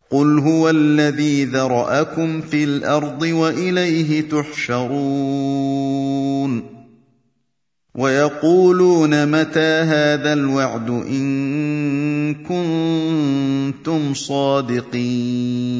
قُلْ هُوَ الَّذِي ذَرَأَكُمْ فِي الْأَرْضِ وَإِلَيْهِ تُحْشَرُونَ وَيَقُولُونَ مَتَىٰ هَٰذَا الْوَعْدُ إِن كُنتُمْ صَادِقِينَ